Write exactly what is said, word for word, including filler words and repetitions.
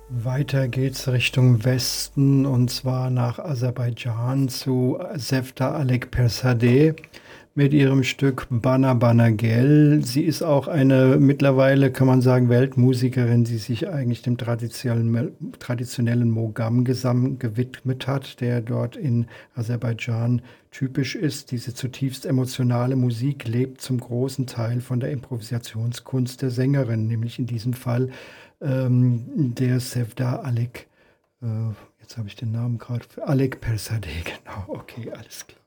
Weiter geht's Richtung Westen und zwar nach Aserbaidschan zu Sevda Alekperzadeh mit ihrem Stück Bana Bana Gel. Sie ist auch eine mittlerweile, kann man sagen, Weltmusikerin, die sich eigentlich dem traditionellen, traditionellen Mogam-Gesang gewidmet hat, der dort in Aserbaidschan typisch ist. Diese zutiefst emotionale Musik lebt zum großen Teil von der Improvisationskunst der Sängerin, nämlich in diesem Fall ähm, der Sevda Alek, äh, jetzt habe ich den Namen gerade, Alekperzadeh, genau, okay, alles klar.